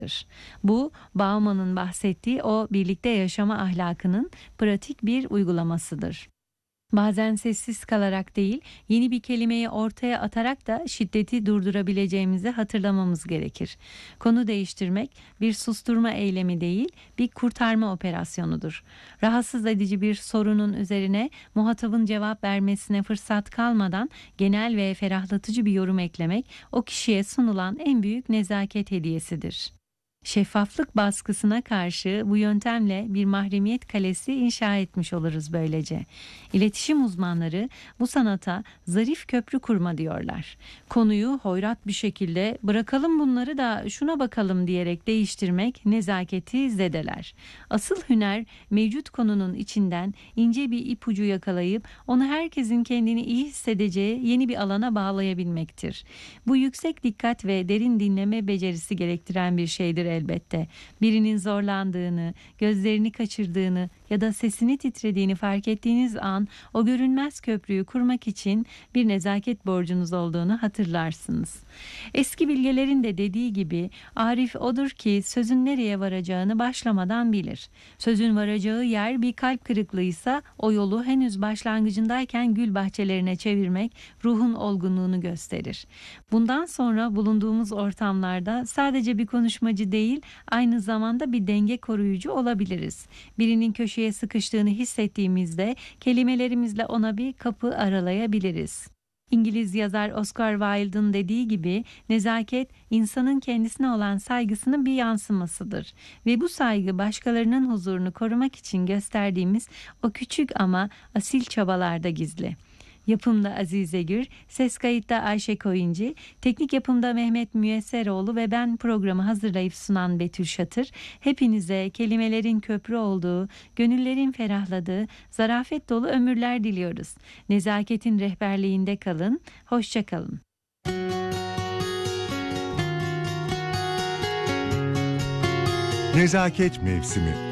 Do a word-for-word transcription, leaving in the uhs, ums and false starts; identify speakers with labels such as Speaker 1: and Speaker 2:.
Speaker 1: Bu, Bauman'ın bahsettiği o birlikte yaşama ahlakının pratik bir uygulamasıdır. Bazen sessiz kalarak değil, yeni bir kelimeyi ortaya atarak da şiddeti durdurabileceğimizi hatırlamamız gerekir. Konu değiştirmek bir susturma eylemi değil, bir kurtarma operasyonudur. Rahatsız edici bir sorunun üzerine muhatabın cevap vermesine fırsat kalmadan genel ve ferahlatıcı bir yorum eklemek, o kişiye sunulan en büyük nezaket hediyesidir. Şeffaflık baskısına karşı bu yöntemle bir mahremiyet kalesi inşa etmiş oluruz böylece. İletişim uzmanları bu sanata zarif köprü kurma diyorlar. Konuyu hoyrat bir şekilde bırakalım bunları da şuna bakalım diyerek değiştirmek nezaketi zedeler. Asıl hüner mevcut konunun içinden ince bir ipucu yakalayıp onu herkesin kendini iyi hissedeceği yeni bir alana bağlayabilmektir. Bu yüksek dikkat ve derin dinleme becerisi gerektiren bir şeydir elbette. Birinin zorlandığını, gözlerini kaçırdığını ya da sesini titrediğini fark ettiğiniz an o görünmez köprüyü kurmak için bir nezaket borcunuz olduğunu hatırlarsınız. Eski bilgelerin de dediği gibi arif odur ki sözün nereye varacağını başlamadan bilir. Sözün varacağı yer bir kalp kırıklığıysa o yolu henüz başlangıcındayken gül bahçelerine çevirmek ruhun olgunluğunu gösterir. Bundan sonra bulunduğumuz ortamlarda sadece bir konuşmacı değil, aynı zamanda bir denge koruyucu olabiliriz. Birinin köşeye sıkıştığını hissettiğimizde kelimelerimizle ona bir kapı aralayabiliriz. İngiliz yazar Oscar Wilde'ın dediği gibi nezaket insanın kendisine olan saygısının bir yansımasıdır ve bu saygı başkalarının huzurunu korumak için gösterdiğimiz o küçük ama asil çabalarda gizli. Yapımda Azize Gür, ses kayıtta Ayşe Koyuncu, teknik yapımda Mehmet Müyesseroğlu ve ben programı hazırlayıp sunan Betül Şatır. Hepinize kelimelerin köprü olduğu, gönüllerin ferahladığı, zarafet dolu ömürler diliyoruz. Nezaketin rehberliğinde kalın, hoşça kalın.
Speaker 2: Nezaket mevsimi.